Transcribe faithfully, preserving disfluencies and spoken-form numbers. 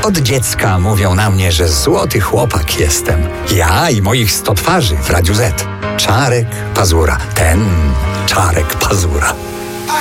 Od dziecka mówią na mnie, że złoty chłopak jestem. Ja i moich sto twarzy w Radiu Z. Czarek Pazura, ten Czarek Pazura.